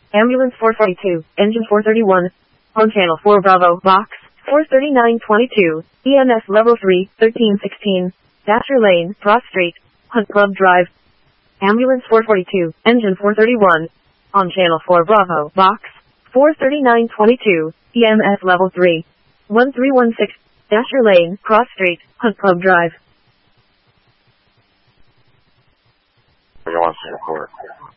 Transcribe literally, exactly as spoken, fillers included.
Ambulance four forty-two, engine four thirty-one. On channel four Bravo, box four thirty-nine twenty-two, E M S level three, thirteen sixteen, Dasher Lane, Cross Street, Hunt Club Drive. Ambulance four forty-two, engine four thirty-one. On channel four Bravo, box four thirty-nine twenty-two, E M S level three, one three one six, Dasher Lane, Cross Street, Hunt Club Drive. You want to record?